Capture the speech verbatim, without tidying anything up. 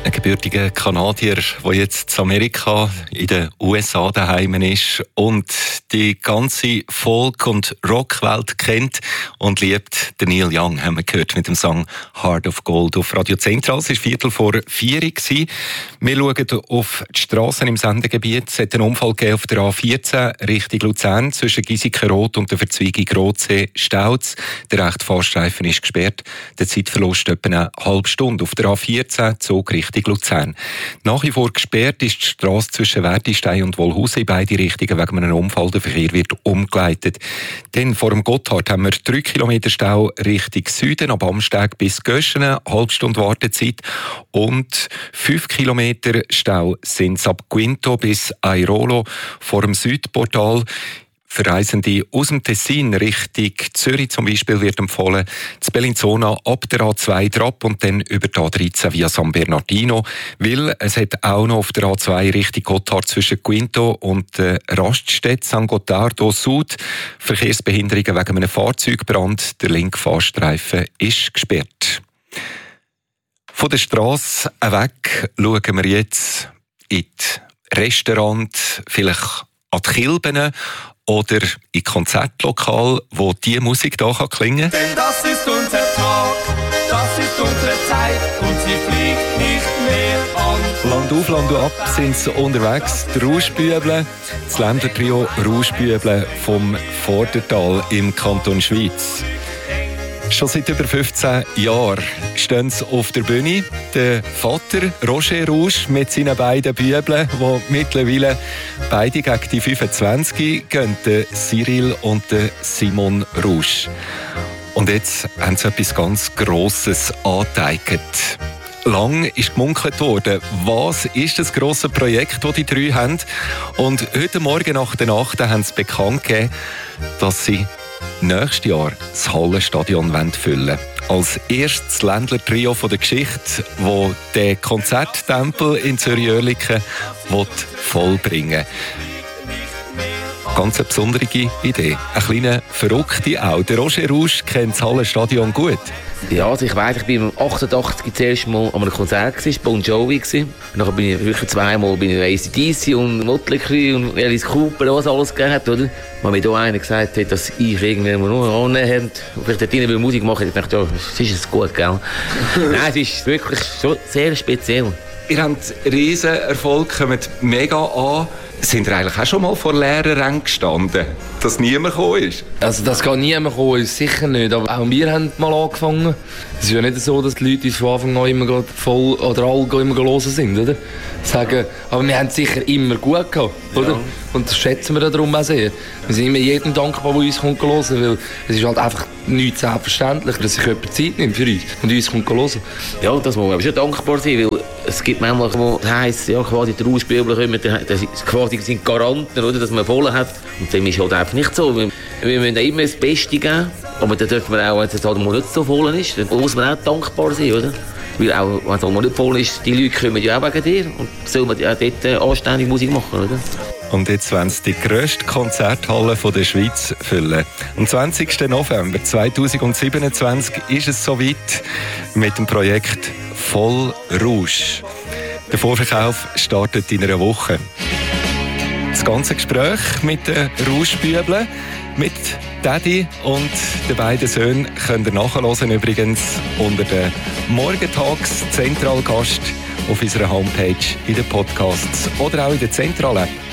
Ein gebürtiger Kanadier, der jetzt in Amerika, in den U S A daheim ist und die ganze Folk- und Rockwelt kennt und liebt. Der Neil Young haben wir gehört mit dem Song «Heart of Gold» auf Radio Zentral. Es war Viertel vor vier. Wir schauen auf die Strassen im Sendegebiet. Es hat einen Unfall gegeben auf der A vierzehn Richtung Luzern zwischen Giesikenrot und der Verzweigung Rotsee-Stauz. Der rechte Fahrstreifen ist gesperrt. Der Zeitverlust etwa eine halbe Stunde. Auf der A vierzehn Zug Richtung Luzern. Nach wie vor gesperrt ist die Strasse zwischen Wertistein und Wolhusen in beide Richtungen wegen einem Unfall. Der Verkehr wird umgeleitet. Dann vor dem Gotthard haben wir drei Kilometer Stau Richtung Süden, ab Amsteg bis Göschenen, halbe Stunde Wartezeit. Und fünf Kilometer Stau sind es ab Quinto bis Airolo vor dem Südportal. Für Reisende aus dem Tessin Richtung Zürich zum Beispiel wird empfohlen, zu Bellinzona ab der A zwei Trapp und dann über die A dreizehn via San Bernardino, weil es hat auch noch auf der A zwei Richtung Gotthard zwischen Quinto und äh, Raststätte San Gottardo Sud Verkehrsbehinderungen wegen einem Fahrzeugbrand. Der linke Fahrstreifen ist gesperrt. Von der Strasse weg schauen wir jetzt in die Restaurants, vielleicht an die Kilben oder in Konzertlokal, wo diese Musik hier klingen kann. Denn das ist unser Tag, das ist unsere Zeit und sie fliegt nicht mehr an. Land auf, Land ab sind sie unterwegs. Die Rauschbüble, das Ländlertrio Rauschbüble vom Vordertal im Kanton Schwyz. Schon seit über fünfzehn Jahren stehen sie auf der Bühne. Der Vater, Roger Rausch, mit seinen beiden Bübeln, die mittlerweile beide gegen die fünfundzwanzig gehen, der Cyril und der Simon Rausch. Und jetzt haben sie etwas ganz Grosses angeteigt. Lang ist gemunkelt worden, was ist das grosse Projekt, das die drei haben. Und heute Morgen nach der Nacht haben sie bekannt gegeben, dass sie nächstes Jahr das Hallenstadion füllen wollen. Als erstes Ländler-Trio der Geschichte, das den Konzerttempel in Zürich-Oerlikon vollbringen will. Ganz eine besondere Idee. Eine kleine Verrückte auch. Der Roger Rausch kennt das Hallenstadion gut. Ja, also ich weiss, ich bin achtundachtzig das erste Mal an einem Konzert gewesen, Bon Jovi gewesen. Nachher bin ich wirklich zweimal bin ich A C D C und Motley Crue und Alice Cooper, was alles gegeben hat, oder? Weil mir da einer gesagt hat, dass ich irgendwie nur annehmen und vielleicht dort drinnen Musik machen, ich dachte, ja, das ist es gut, gell? Nein, es ist wirklich schon sehr speziell. Ihr habt riesen Erfolg, kommt mega an. Sind ihr eigentlich auch schon mal vor leeren Rängen gestanden, dass niemand gekommen ist? Also, dass gar niemand gekommen ist, sicher nicht. Aber auch wir haben mal angefangen. Es ist ja nicht so, dass die Leute uns von Anfang an immer voll oder alle immer hören sind, oder? Sagen, aber wir haben es sicher immer gut gehabt, oder? Ja. Und das schätzen wir darum auch sehr. Wir sind immer jedem dankbar, der uns kommt hören, weil es ist halt einfach nicht selbstverständlich, dass sich jemand Zeit nimmt für uns und uns kommt hören. Ja, das muss man schon dankbar sein, weil es gibt manchmal, wo es heisst, ja, quasi die Rauschbübel kommen, das quasi sind Garanten, oder, dass man voll hat. Und dem ist halt einfach nicht so. Wir, wir müssen immer das Beste geben, aber dann dürfen wir auch, wenn es halt mal nicht so voll ist, dann muss man auch dankbar sein, oder? Weil auch, wenn es halt mal nicht voll ist, die Leute kommen ja auch wegen dir und soll man auch dort äh, anständig Musik machen, oder? Und jetzt wollen sie die grösste Konzerthalle der Schweiz füllen. Am zwanzigsten November zweitausendsiebenundzwanzig ist es soweit mit dem Projekt «Voll Rausch». Der Vorverkauf startet in einer Woche. Das ganze Gespräch mit den Rauschbübeln, mit Daddy und den beiden Söhnen könnt ihr nachhören, übrigens unter den Morgentags-Zentralgast auf unserer Homepage, in den Podcasts oder auch in der Zentral-App.